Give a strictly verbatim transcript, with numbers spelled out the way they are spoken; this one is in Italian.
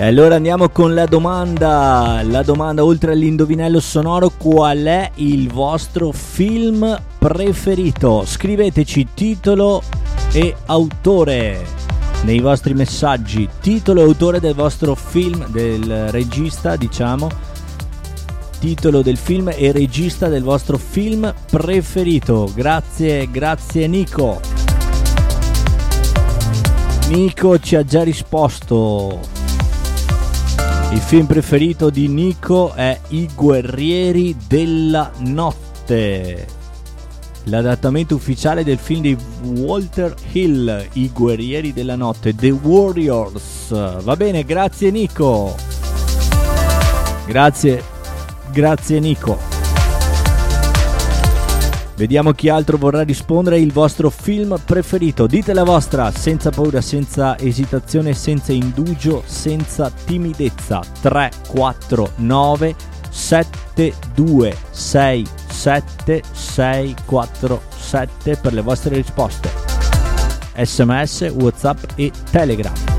E allora andiamo con la domanda. La domanda, oltre all'indovinello sonoro, qual è il vostro film preferito? Scriveteci titolo e autore nei vostri messaggi, titolo e autore del vostro film, del regista, diciamo, titolo del film e regista del vostro film preferito. Grazie, grazie Nico. Nico ci ha già risposto. Il film preferito di Nico è I Guerrieri della Notte, l'adattamento ufficiale del film di Walter Hill, I Guerrieri della Notte, The Warriors. Va bene, grazie Nico. Grazie, grazie Nico. Vediamo chi altro vorrà rispondere. Il vostro film preferito, dite la vostra senza paura, senza esitazione, senza indugio, senza timidezza. Tre quattro nove sette due sei sette sei quattro sette per le vostre risposte. S M S, WhatsApp e Telegram.